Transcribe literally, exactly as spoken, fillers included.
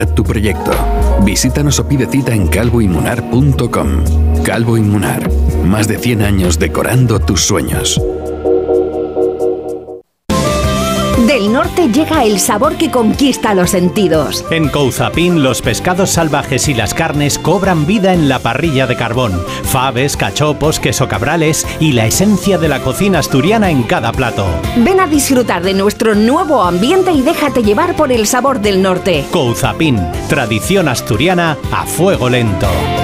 tu proyecto. Visítanos o pide cita en calvo inmunar punto com. Calvo Inmunar, más de cien años decorando tus sueños. Del norte llega el sabor que conquista los sentidos. En Couzapin los pescados salvajes y las carnes cobran vida en la parrilla de carbón. Faves, cachopos, queso cabrales y la esencia de la cocina asturiana en cada plato. Ven a disfrutar de nuestro nuevo ambiente y déjate llevar por el sabor del norte. Couzapin, tradición asturiana a fuego lento.